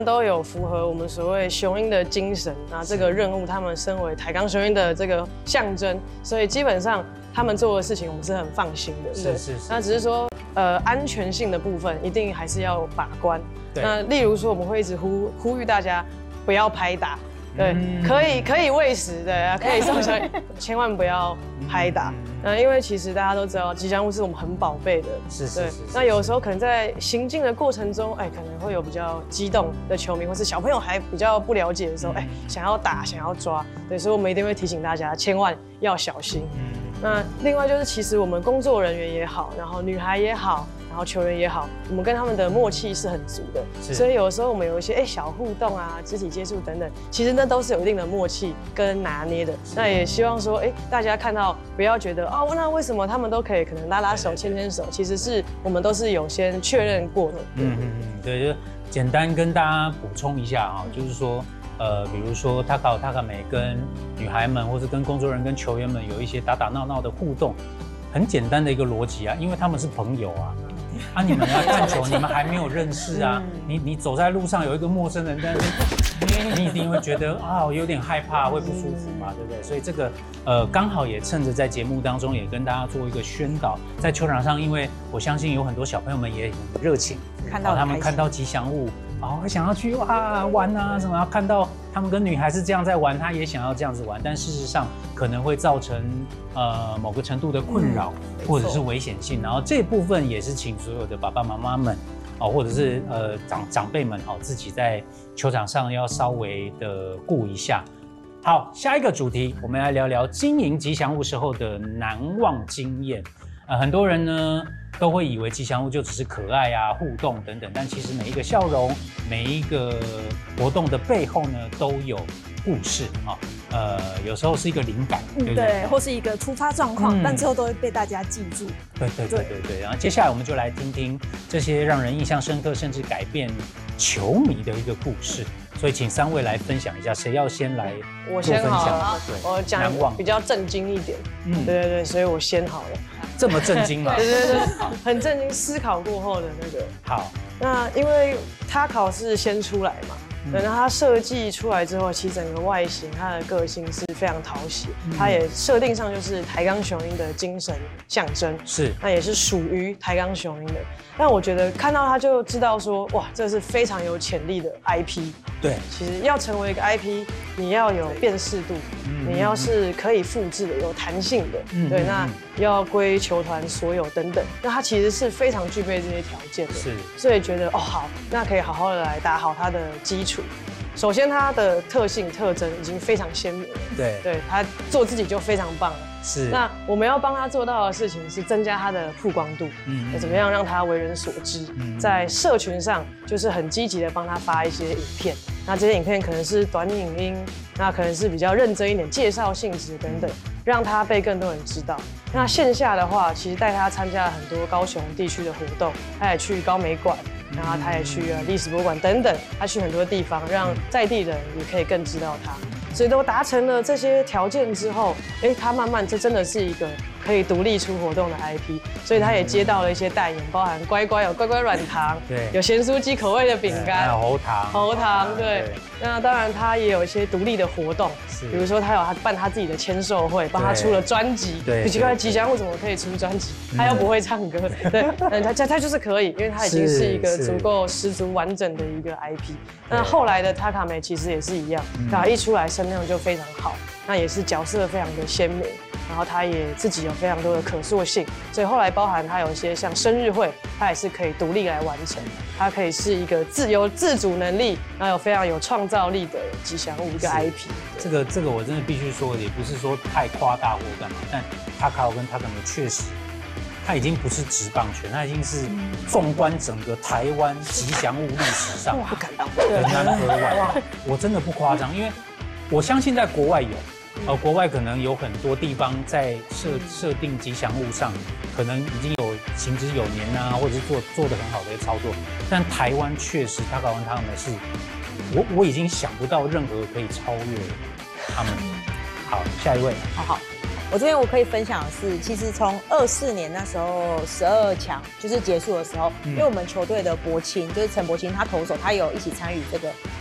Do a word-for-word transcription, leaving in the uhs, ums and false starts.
都有符合我们所谓雄鹰的精神，那这个任务他们身为台钢雄鹰的这个象征，所以基本上他们做的事情我们是很放心的。 是是是。 那只是说，呃，安全性的部分一定还是要把关。那例如说，我们会一直呼呼吁大家不要拍打。 对，嗯、可以可以喂食的，可以送小，千万不要拍打。嗯，因为其实大家都知道，吉祥物是我们很宝贝的。 是是是。 那有时候可能在行进的过程中，哎，可能会有比较激动的球迷，或是小朋友还比较不了解的时候，哎，想要打，想要抓，对，所以我们一定会提醒大家，千万要小心。嗯。那另外就是，其实我们工作人员也好，然后女孩也好。 然后球员也好，我们跟他们的默契是很足的，所以有时候我们有一些哎小互动啊、肢体接触等等，其实那都是有一定的默契跟拿捏的。那也希望说，哎，大家看到不要觉得哦，那为什么他们都可以可能拉拉手、牵牵手，其实是我们都是有先确认过的。嗯嗯嗯， 对，就简单跟大家补充一下啊，就是说。 呃，比如说塔卡塔卡美跟女孩们，或是跟工作人员、跟球员们有一些打打闹闹的互动，很简单的一个逻辑啊，因为他们是朋友啊。啊，你们要看球，你们还没有认识啊，你你走在路上有一个陌生人，但是你一定会觉得啊，有点害怕，会不舒服嘛，对不对？所以这个呃，刚好也趁着在节目当中也跟大家做一个宣导，在球场上，因为我相信有很多小朋友们也很热情， 看到他们看到吉祥物。 哦，会想要去哇玩啊什么？看到他们跟女孩是这样在玩，他也想要这样子玩，但事实上可能会造成呃某个程度的困扰、嗯、或者是危险性。然后这部分也是请所有的爸爸妈妈们哦，或者是呃长长辈们哦，自己在球场上要稍微的顾一下。好，下一个主题，我们来聊聊经营吉祥物时候的难忘经验。呃，很多人呢。 都会以为吉祥物就只是可爱啊、互动等等，但其实每一个笑容、每一个活动的背后呢，都有故事啊。呃，有时候是一个灵感，对不对？ 对，或是一个突发状况，嗯、但最后都会被大家记住。 对对对对对。然后接下来我们就来听听这些让人印象深刻，甚至改变球迷的一个故事。所以请三位来分享一下，谁要先来？ 我先好了， 对， 我讲比较震惊一点。嗯，对对对，所以我先好了。 这么震惊吗？ 对对对，很震惊。思考过后的那个好， 那因为他考是先出来嘛，嗯、对，那他设计出来之后，其实整个外形、他的个性是非常讨喜，嗯、他也设定上就是台钢雄鹰的精神象征， 是， 那也是属于台钢雄鹰的。但我觉得看到他就知道说，哇，这是非常有潜力的 I P。 对， 其实要成为一个 I P， 你要有辨识度，嗯、你要是可以复制的、有弹性的，嗯、对，那要归球团所有等等，那他其实是非常具备这些条件的。是，所以觉得哦好，那可以好好的来打好他的基础。首先，它的特性特征已经非常鲜明了。对，对，他做自己就非常棒了。是。那我们要帮他做到的事情是增加他的曝光度，嗯，怎么样让他为人所知？嗯，在社群上就是很积极的帮他发一些影片。那这些影片可能是短影音，那可能是比较认真一点，介绍性质等等，让他被更多人知道。那线下的话，其实带他参加了很多高雄地区的活动，他也去高美馆。 然后他也去历史博物馆等等，他去很多地方，让在地人也可以更知道他。所以都达成了这些条件之后，哎，他慢慢这真的是一个可以独立出活动的 I P。所以他也接到了一些代言，包含乖乖有乖乖软糖，对，有咸酥鸡口味的饼干， 还有喉糖， 喉糖，对。那当然他也有一些独立的活动，比如说他有他办他自己的签售会，帮他出了专辑。对，奇怪，吉祥物怎么可以出专辑？他又不会唱歌，对，嗯，他他他就是可以，因为他已经是一个。 足够十足完整的一个 I P， 那后来的塔卡美其实也是一样，他一出来声量就非常好，那也是角色非常的鲜明，然后他也自己有非常多的可塑性，所以后来包含他有一些像生日会，他也是可以独立来完成，他可以是一个自由自主能力，然后有非常有创造力的吉祥物一个 I P。 这个这个我真的必须说，也不是说太夸大或干嘛，但塔卡跟塔卡美确实。 它已经不是职棒圈，它已经是纵观整个台湾吉祥物历史上不敢当的 number one。我真的不夸张，因为我相信在国外有，呃，国外可能有很多地方在设设定吉祥物上，可能已经有行之有年啊，或者是做做得很好的操作。但台湾确实，塔卡湾他们是，我我已经想不到任何可以超越他们。好，下一位， 好好。 我这边我可以分享的是，其实从二四年那时候十二强就是结束的时候，嗯、因为我们球队的博青就是陈博青，他投手他有一起参与这个